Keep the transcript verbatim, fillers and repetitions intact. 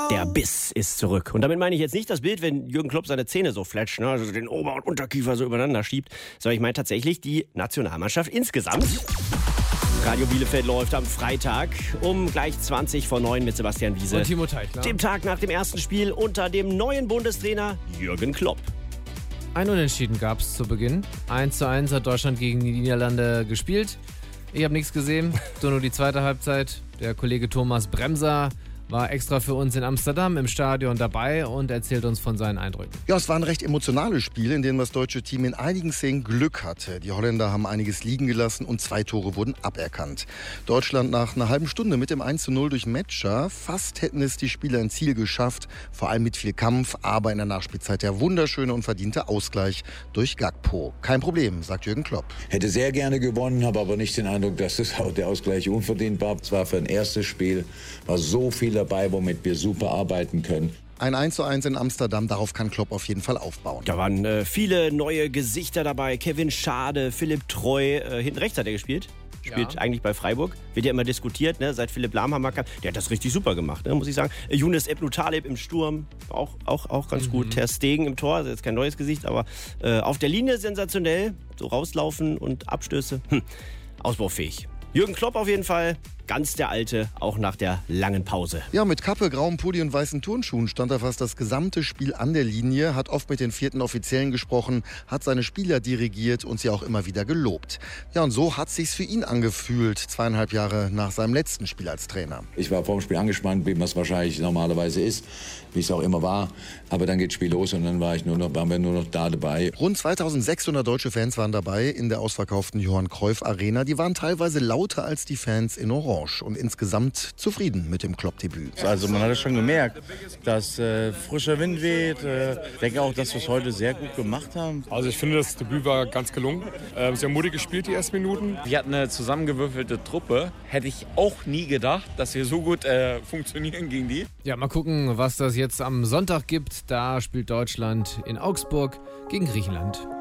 Der Biss ist zurück. Und damit meine ich jetzt nicht das Bild, wenn Jürgen Klopp seine Zähne so fletscht, ne, also den Ober- und Unterkiefer so übereinander schiebt, sondern ich meine tatsächlich die Nationalmannschaft insgesamt. Radio Bielefeld läuft am Freitag um gleich zwanzig vor neun mit Sebastian Wiese. Und Timo Teitler. Dem Tag nach dem ersten Spiel unter dem neuen Bundestrainer Jürgen Klopp. Ein Unentschieden gab es zu Beginn. eins zu eins hat Deutschland gegen die Niederlande gespielt. Ich habe nichts gesehen, so nur die zweite Halbzeit. Der Kollege Thomas Bremser war extra für uns in Amsterdam im Stadion dabei und erzählt uns von seinen Eindrücken. Ja, es war ein recht emotionales Spiel, in dem das deutsche Team in einigen Szenen Glück hatte. Die Holländer haben einiges liegen gelassen und zwei Tore wurden aberkannt. Deutschland nach einer halben Stunde mit dem eins zu null durch Metscher. Fast hätten es die Spieler ins Ziel geschafft, vor allem mit viel Kampf, aber in der Nachspielzeit der wunderschöne und verdiente Ausgleich durch Gakpo. Kein Problem, sagt Jürgen Klopp. Hätte sehr gerne gewonnen, habe aber nicht den Eindruck, dass das, der Ausgleich unverdient war. Es war für ein erstes Spiel, war so viel dabei, womit wir super arbeiten können. Ein eins zu eins in Amsterdam, darauf kann Klopp auf jeden Fall aufbauen. Da waren äh, viele neue Gesichter dabei. Kevin Schade, Philipp Treu, äh, hinten rechts hat er gespielt. Spielt ja. eigentlich bei Freiburg. Wird ja immer diskutiert, ne? Seit Philipp Lahm kam. Der hat das richtig super gemacht, ne? muss ich sagen. Äh, Younes Ebnou Taleb im Sturm, auch, auch, auch ganz mhm. gut. Ter Stegen im Tor, also jetzt kein neues Gesicht, aber äh, auf der Linie sensationell. So rauslaufen und Abstöße. Hm. Ausbaufähig. Jürgen Klopp auf jeden Fall. Ganz der Alte, auch nach der langen Pause. Ja, mit Kappe, grauem Pulli und weißen Turnschuhen stand er fast das gesamte Spiel an der Linie, hat oft mit den vierten Offiziellen gesprochen, hat seine Spieler dirigiert und sie auch immer wieder gelobt. Ja, und so hat sich's für ihn angefühlt, zweieinhalb Jahre nach seinem letzten Spiel als Trainer. Ich war vor dem Spiel angespannt, wie man es wahrscheinlich normalerweise ist, wie es auch immer war. Aber dann geht das Spiel los und dann war ich nur noch, waren wir nur noch da dabei. Rund zweitausendsechshundert deutsche Fans waren dabei in der ausverkauften Johann Cruyff Arena. Die waren teilweise lauter als die Fans in Orange und insgesamt zufrieden mit dem Klopp-Debüt. Also man hat es schon gemerkt, dass äh, frischer Wind weht. Äh, ich denke auch, dass wir es heute sehr gut gemacht haben. Also ich finde, das Debüt war ganz gelungen. Äh, sehr mutig gespielt, die ersten Minuten. Wir hatten eine zusammengewürfelte Truppe. Hätte ich auch nie gedacht, dass wir so gut äh, funktionieren gegen die. Ja, mal gucken, was das jetzt am Sonntag gibt. Da spielt Deutschland in Augsburg gegen Griechenland.